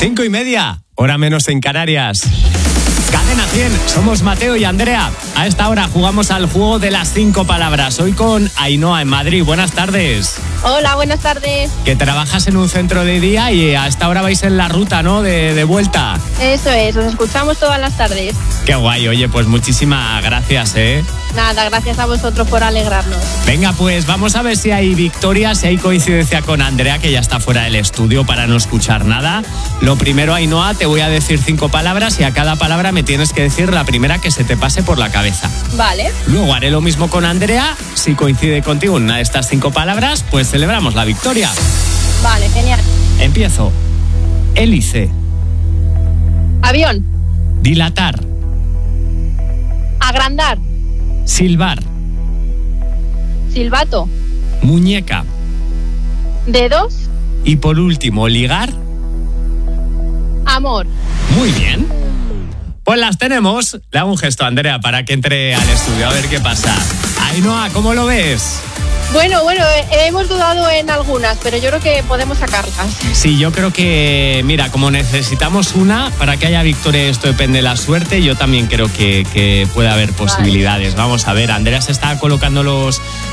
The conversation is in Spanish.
5:30, hora menos en Canarias. Cadena 100, somos Mateo y Andrea. A esta hora jugamos al juego de las 5 palabras. Hoy con Ainhoa en Madrid. Buenas tardes. Hola, buenas tardes. Que trabajas en un centro de día y a esta hora vais en la ruta, ¿no? De vuelta. Eso es, os escuchamos todas las tardes. Qué guay, oye, pues muchísimas gracias, ¿eh? Nada, gracias a vosotros por alegrarnos. Venga, pues vamos a ver si hay victoria, si hay coincidencia con Andrea, que ya está fuera del estudio para no escuchar nada. Lo primero, Ainhoa, te voy a decir 5 palabras y a cada palabra me tienes que decir la primera que se te pase por la cabeza. Vale. Luego haré lo mismo con Andrea. Si coincide contigo en una de estas 5 palabras, pues celebramos la victoria. Vale, genial. Empiezo. Hélice. Avión. Dilatar. Agrandar. Silbar. Silbato. Muñeca. Dedos. Y por último, ligar. Amor. Muy bien. Pues las tenemos. Le hago un gesto a Andrea para que entre al estudio a ver qué pasa. Ainhoa, ¿cómo lo ves? Bueno, hemos dudado en algunas, pero yo creo que podemos sacarlas. Sí, yo creo que, mira, como necesitamos una, para que haya victoria, esto depende de la suerte, yo también creo que puede haber posibilidades. Vale. Vamos a ver, Andrea se está colocando los